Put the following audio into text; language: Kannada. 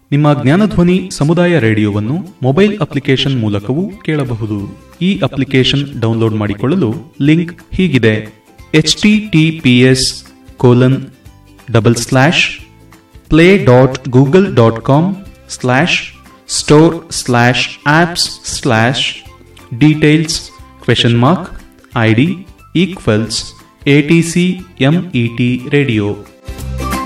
ನಿಮ್ಮ ಜ್ಞಾನಧ್ವನಿ ಸಮುದಾಯ ರೇಡಿಯೋವನ್ನು ಮೊಬೈಲ್ ಅಪ್ಲಿಕೇಶನ್ ಮೂಲಕವೂ ಕೇಳಬಹುದು. ಈ ಅಪ್ಲಿಕೇಶನ್ ಡೌನ್ಲೋಡ್ ಮಾಡಿಕೊಳ್ಳಲು ಲಿಂಕ್ ಹೀಗಿದೆ: https://play.google.com/store/apps/details ?ID =ATCMET radio